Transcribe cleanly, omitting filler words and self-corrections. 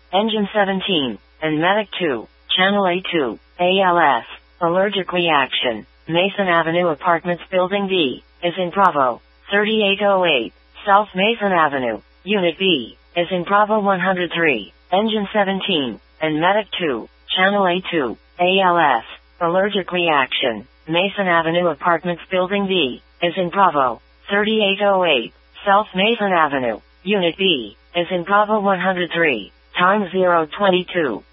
Engine 17, and Medic 2, Channel A2, ALS, allergic reaction, Mason Avenue Apartments Building B, is in Bravo, 3808, South Mason Avenue, Unit B, is in Bravo 103, Engine 17, and Medic 2, Channel A2, ALS, allergic reaction, Mason Avenue Apartments Building B, is in Bravo, 3808, South Mason Avenue, Unit B, is in Bravo 103, time 022.